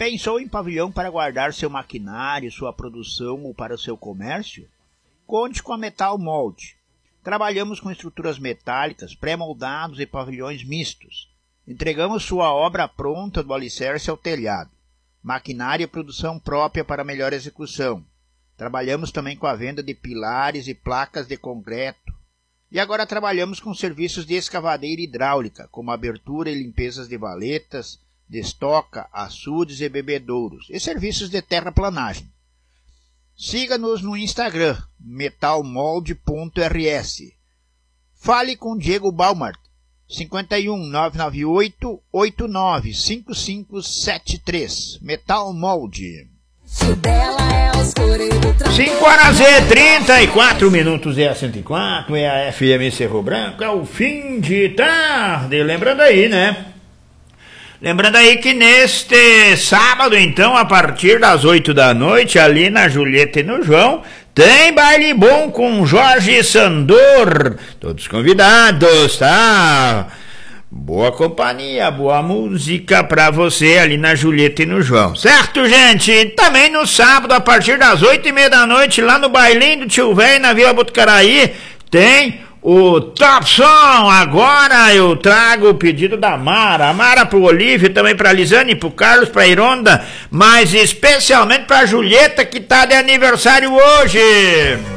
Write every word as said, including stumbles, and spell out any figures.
Pensou em pavilhão para guardar seu maquinário, sua produção ou para o seu comércio? Conte com a Metal Mold. Trabalhamos com estruturas metálicas, pré-moldados e pavilhões mistos. Entregamos sua obra pronta do alicerce ao telhado. Maquinário e produção própria para melhor execução. Trabalhamos também com a venda de pilares e placas de concreto. E agora trabalhamos com serviços de escavadeira hidráulica, como abertura e limpezas de valetas, de estoca, açudes e bebedouros, e serviços de terraplanagem. Siga-nos no Instagram, metalmold ponto r s. Fale com Diego Balmart, cinco um nove nove oito oito nove cinco cinco sete três. Metal Mold. cinco horas e trinta e quatro minutos, é a cento e quatro, é a F M Cerro Branco, é o fim de tarde. Lembrando aí, né? Lembrando aí que neste sábado, então, a partir das oito da noite, ali na Julieta e no João, tem baile bom com Jorge Sandor. Todos convidados, tá? Boa companhia, boa música pra você ali na Julieta e no João. Certo, gente? Também no sábado, a partir das oito e meia da noite, lá no bailinho do Tio Véio, na Vila Botucaraí, tem o Top Som. Agora eu trago o pedido da Mara. A Mara pro Olívio, também pra Lisane, pro Carlos, pra Ironda, mas especialmente pra Julieta, que tá de aniversário hoje.